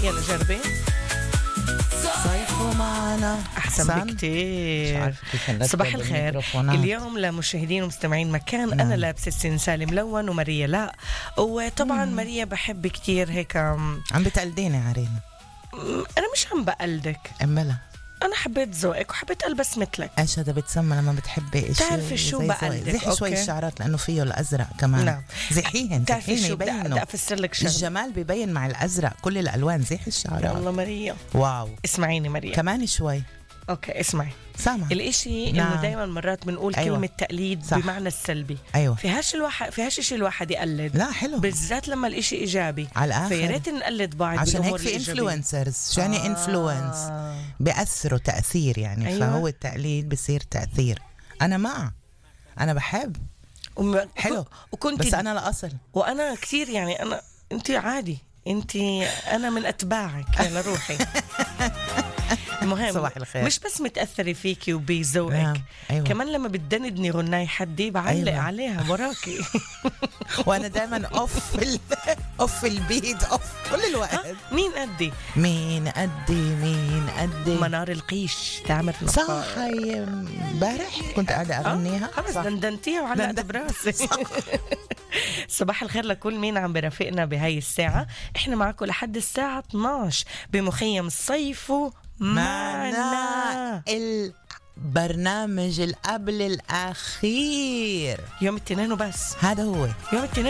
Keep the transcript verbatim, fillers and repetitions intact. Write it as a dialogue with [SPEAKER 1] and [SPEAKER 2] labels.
[SPEAKER 1] يلا جربي.
[SPEAKER 2] صيفوا معنا
[SPEAKER 1] أحسن بكتير. صباح الخير. اليوم لمشاهدين ومستمعين مكان نعم. أنا لابسة السنسال ملون وماريا لا. وطبعا مم. ماريا بحب كتير هيك
[SPEAKER 2] عم بتقلديني عرينا.
[SPEAKER 1] أنا مش عم بقلدك
[SPEAKER 2] أملا،
[SPEAKER 1] أنا حبيت ذوقك وحبيت ألبس مثلك.
[SPEAKER 2] إيش هذا بتسمى لما بتحبي إشي؟
[SPEAKER 1] تعرفي شو بقلدك؟
[SPEAKER 2] زحي شوي الشعرات لأنه فيه الأزرق كمان.
[SPEAKER 1] نعم.
[SPEAKER 2] زحيهن.
[SPEAKER 1] تعرفي شو بدي أفسر لك شغله؟
[SPEAKER 2] الجمال بيبين مع الأزرق، كل الألوان. زحي الشعرات.
[SPEAKER 1] والله ماريا.
[SPEAKER 2] واو.
[SPEAKER 1] اسمعيني ماريا
[SPEAKER 2] كمان شوي.
[SPEAKER 1] اوكي اسمعي.
[SPEAKER 2] سامع.
[SPEAKER 1] الاشي نعم. انه دايما مرات بنقول أيوة. كلمة تقليد صح. بمعنى السلبي.
[SPEAKER 2] ايوه.
[SPEAKER 1] فيهاش الواحد فيهاش شيء الواحد يقلد.
[SPEAKER 2] لا حلو.
[SPEAKER 1] بالذات لما الاشي ايجابي.
[SPEAKER 2] على الاخر.
[SPEAKER 1] فيا ريت نقلد بعض.
[SPEAKER 2] عشان هيك في انفلونسرز. شو يعني آه. انفلونس؟ بيأثروا تأثير يعني. أيوة. فهو التقليد بصير تأثير. انا مع. انا بحب.
[SPEAKER 1] وم...
[SPEAKER 2] حلو.
[SPEAKER 1] وكنت
[SPEAKER 2] بس انا الأصل.
[SPEAKER 1] وانا كثير يعني انا انت عادي. انت انا من اتباعك. يلا روحي. المهم
[SPEAKER 2] صباح الخير.
[SPEAKER 1] مش بس متأثرة فيكي وبذوقك
[SPEAKER 2] نعم. أيوة.
[SPEAKER 1] كمان لما بتدندني غناي حدي بعلق أيوة. عليها وراكي.
[SPEAKER 2] وانا دائما اوف ال... اوف البيت اوف كل الوقت.
[SPEAKER 1] مين قدي
[SPEAKER 2] مين قدي مين قدي
[SPEAKER 1] منار القيش تعمر نقاط.
[SPEAKER 2] صح. هي امبارح كنت قاعده اغنيها.
[SPEAKER 1] خلص دندنتيها وعلقت براسي. صباح الخير لكل مين عم برافقنا بهاي الساعة. احنا معكم لحد الساعة اثناشر بمخيم الصيف معنا.
[SPEAKER 2] البرنامج القبل الأخير
[SPEAKER 1] يوم الاثنين وبس.
[SPEAKER 2] هذا هو
[SPEAKER 1] يوم الاثنين